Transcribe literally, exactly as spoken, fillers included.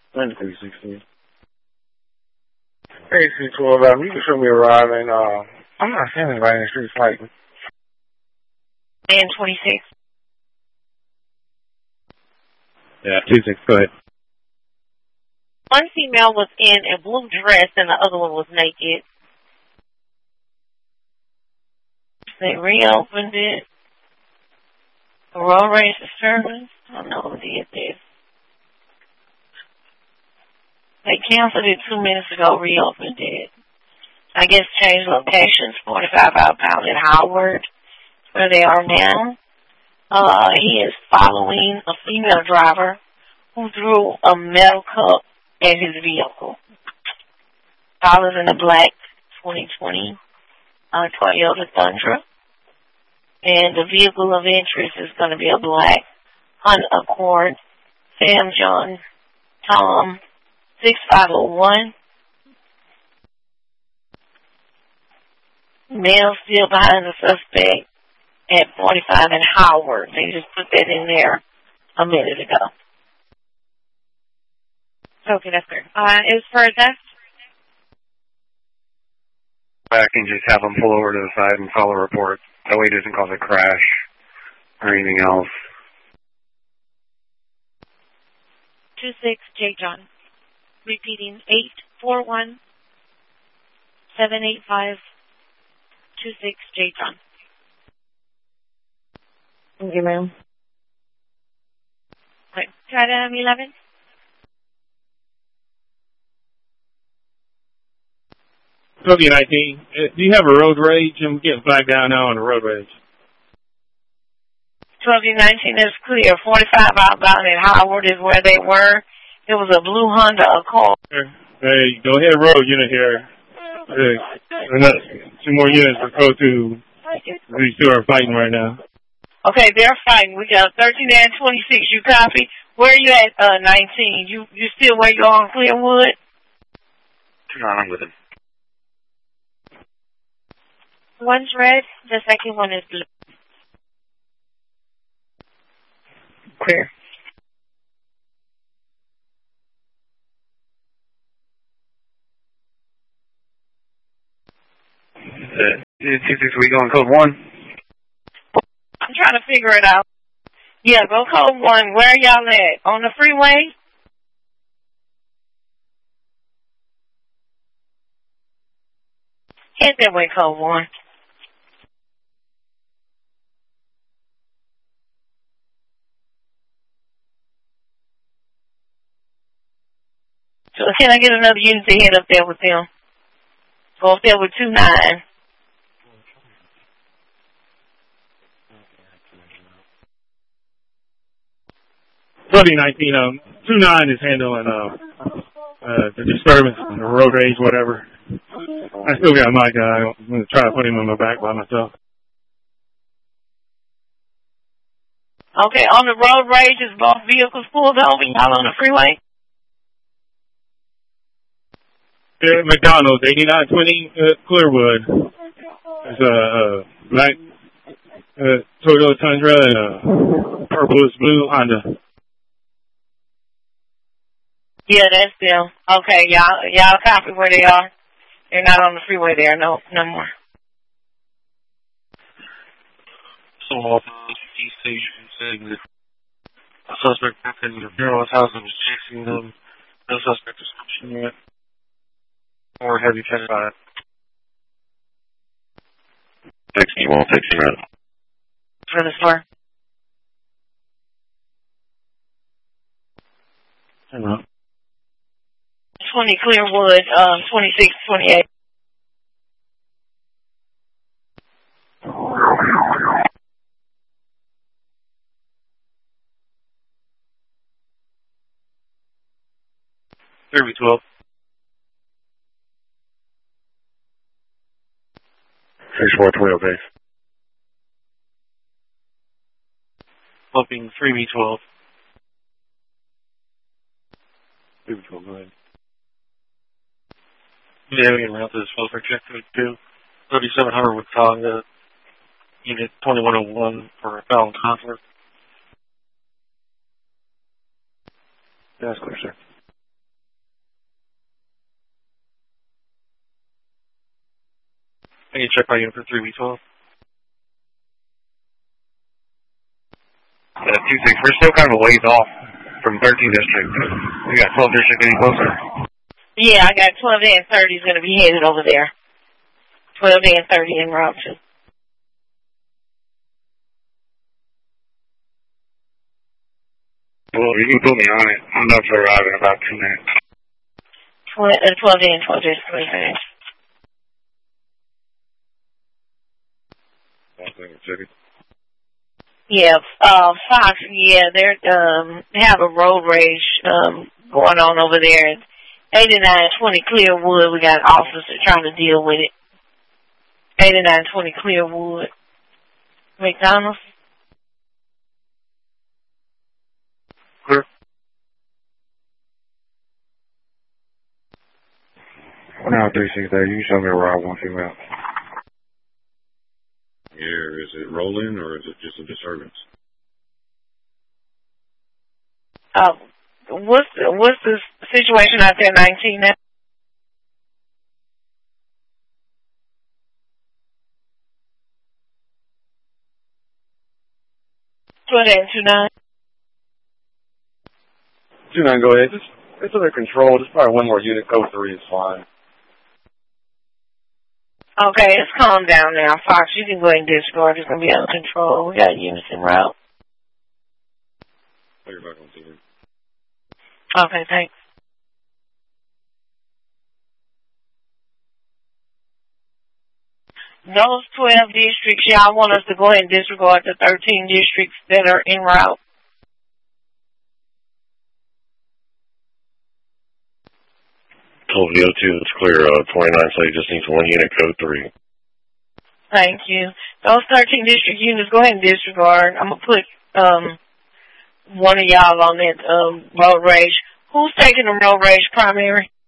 ninety-three sixteen. Hey, C twelve, um, you can show me a ride, and uh, I'm not seeing anybody in the street fighting. And twenty-six. Yeah, two six, go ahead. One female was in a blue dress and the other one was naked. They reopened it. The road rage disturbance. I don't know who did this. They canceled it two minutes ago, reopened it. I guess changed locations, forty-five outbound at Howard, where they are now. Uh, he is following a female driver who threw a metal cup at his vehicle. Followed in a black twenty twenty uh, Toyota Tundra. And the vehicle of interest is going to be a black Honda Accord, Sam John Tom six five zero one. Male still behind the suspect at forty-five in Howard. They just put that in there a minute ago. Okay, that's fair. Uh, is for a death? Back and just have them pull over to the side and file a report. That way it doesn't cause a crash or anything else. two six J John. Repeating eight four one seven eight five two six J John. Thank you, ma'am. Okay. Try to um, eleven. W nineteen, uh, do you have a road rage? I'm getting flagged down now on the road rage. twelve nineteen is clear. forty-five outbound in Howard is where they were. It was a blue Honda Accord. Hey, go ahead, road unit here. Uh, two more units for code two. These two are fighting right now. Okay, they're fighting. We got thirteen and twenty-six. You copy? Where are you at, uh, nineteen? You you still where you on Clearwood? No, I'm with him. One's red, the second one is blue. Clear. Uh, two six, we going code one? I'm trying to figure it out. Yeah, go code one. Where are y'all at? On the freeway? Head that way, code one. So can I get another unit to head up there with them? Go up there with two nine. twenty nineteen, um, two nine is handling uh, uh, the disturbance, the road rage, whatever. I still got my guy. I'm going to try to put him on my back by myself. Okay, on the road rage, is both vehicles pulled over? Y'all on the freeway? Here at McDonald's, eighty-nine twenty uh, Clearwood. There's a uh, black uh, Toyota Tundra and a purplish blue Honda. Yeah, that's them. Okay, y'all, y'all copy where they are. They're not on the freeway there, no, no more. So, off the station saying that a suspect broke into the Bureau's house and was chasing them. No suspect description yet. Or have you checked on it? Texting you won't text you right. For the store? Hello. twenty Clearwood, um, twenty-six twenty-eight. Three twelve. Six four Toyota base. Flipping three B twelve. Three B twelve, go ahead. Yeah, we can route this full for check code two. thirty-seven hundred with Tonga. Unit twenty-one oh one for a foul conflict. That's clear, sir. Can you check my unit for three B twelve? Uh, two six. We're still kind of a ways off from thirteen district. We got twelve district any closer? Yeah, I got twelve and thirty is going to be headed over there. twelve and thirty en route to. Well, you can put me on it. I'm about to arrive in about two minutes. twelve and twelve district. Yeah, uh, Fox, yeah, they're, um, they have a road rage, um, going on over there. eighty-nine twenty Clearwood, we got officers trying to deal with it. eighty-nine twenty Clearwood. McDonald's? Clear. Now three six there, you can show me where I want to go. Yeah, is it rolling or is it just a disturbance? Uh, what's the, what's the situation out there, nineteen now? twelve and two nine. two nine, go ahead. It's, it's under control. Just probably one more unit. Code three is fine. Okay, it's calmed down now. Fox, you can go ahead and disregard. It's going to be under control. We got units en route. Oh, you're back on T V. Okay, thanks. Those twelve districts, y'all want us to go ahead and disregard the thirteen districts that are en route? twelve V O two, it's clear. Uh, twenty-nine say just needs one unit, code three. Thank you. Those thirteen district units, go ahead and disregard. I'm going to put um, one of y'all on that um, road rage. Who's taking the road rage primary?